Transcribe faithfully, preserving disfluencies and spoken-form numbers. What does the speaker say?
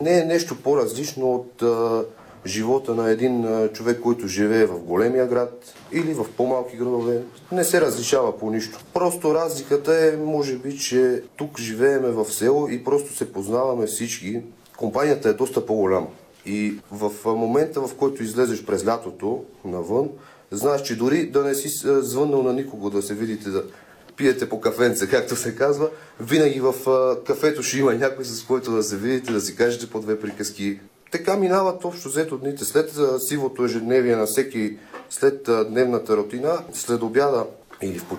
Не е нещо по-различно от а, живота на един а, човек, който живее в големия град или в по-малки градове. Не се различава по нищо. Просто разликата е, може би, че тук живееме в село и просто се познаваме всички. Компанията е доста по-голяма. И в момента, в който излезеш през лятото навън, знаеш, че дори да не си звъннал на никого да се видите, да пиете по кафенце, както се казва, винаги в кафето ще има някой, с който да се видите, да си кажете по две приказки. Така минават общо взето дните. След сивото ежедневие на всеки, след дневната рутина, след обяда или в